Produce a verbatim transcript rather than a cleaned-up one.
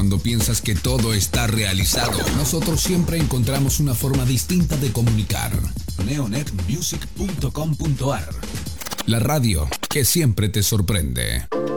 Cuando piensas que todo está realizado, nosotros siempre encontramos una forma distinta de comunicar. neonet music punto com punto ar, la radio que siempre te sorprende.